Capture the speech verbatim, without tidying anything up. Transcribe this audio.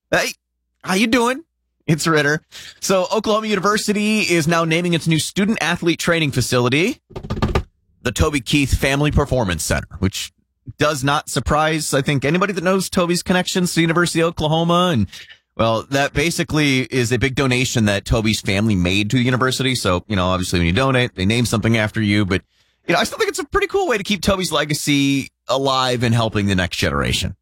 Hey, how you doing? It's Ritter. So Oklahoma University is now naming its new student athlete training facility the Toby Keith Family Performance Center, which does not surprise, I think, anybody that knows Toby's connections to the University of Oklahoma. And, well, that basically is a big donation that Toby's family made to the university. So, you know, obviously when you donate, they name something after you. But, you know, I still think it's a pretty cool way to keep Toby's legacy alive and helping the next generation.